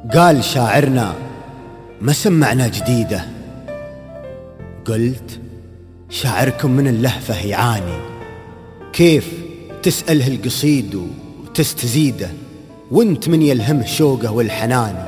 قال شاعرنا ما سمعنا جديدة. قلت شاعركم من اللهفة يعاني، كيف تسأله القصيد وتستزيده وانت من يلهمه شوقه والحنان.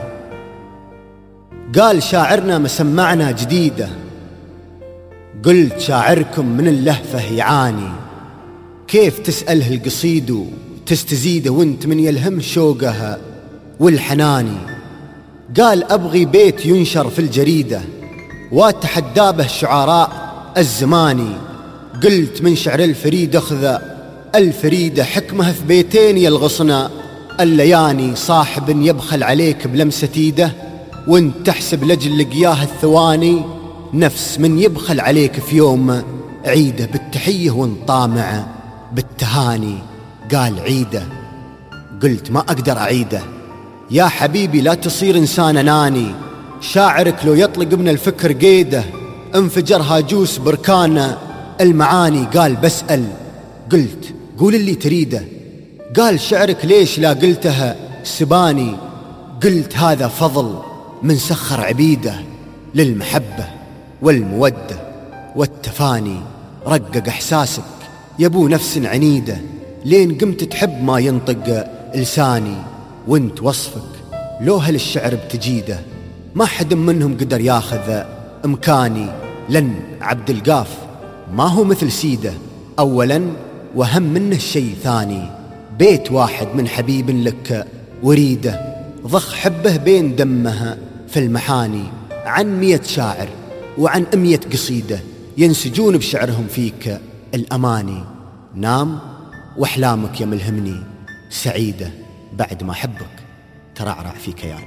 قال شاعرنا ما سمعنا جديدة. قلت شاعركم من اللهفة يعاني، كيف تسأله القصيد وتستزيده وانت من يلهمه شوقه والحناني. قال أبغي بيت ينشر في الجريدة واتحدى به الشعراء الزماني. قلت من شعر الفريد أخذ الفريدة حكمه في بيتين يلغصنا اللياني. صاحب يبخل عليك بلمسة ايده وانت تحسب لجل لقياه الثواني، نفس من يبخل عليك في يوم عيده بالتحية وانطامع بالتهاني. قال عيده. قلت ما أقدر أعيده يا حبيبي، لا تصير إنسان أناني. شاعرك لو يطلق من الفكر قيده انفجر هاجوس بركان المعاني. قال بسأل. قلت قول اللي تريده. قال شعرك ليش لا قلتها سباني. قلت هذا فضل من سخر عبيده للمحبة والمودة والتفاني. رقق إحساسك يبو نفس عنيدة لين قمت تحب ما ينطق لساني. وانت وصفك لو هالشعر بتجيده ما حد منهم قدر ياخذ امكاني. لن عبد القاف ما هو مثل سيده اولا وهم منه شيء ثاني. بيت واحد من حبيب لك وريده ضخ حبه بين دمها في المحاني. عن 100 شاعر وعن 100 قصيدة ينسجون بشعرهم فيك الأماني. نام وأحلامك يا ملهمني سعيدة بعد ما أحبك ترعرع في كياني.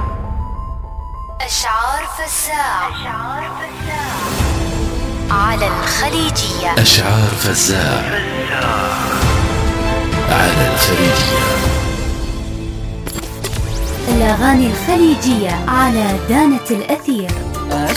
أشعار فزاع على الخليجية. أشعار فزاع على الخليجية. الأغاني الخليجية على دانة الأثير.